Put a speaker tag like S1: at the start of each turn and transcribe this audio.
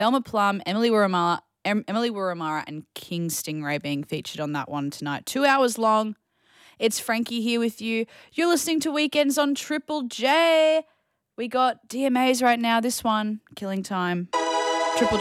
S1: Velma Plum, Emily Wuramara and King Stingray being featured on that one tonight. 2 hours long. It's Frankie here with you. You're listening to Weekends on Triple J. We got DMAs right now. This one, Killing Time. Triple J.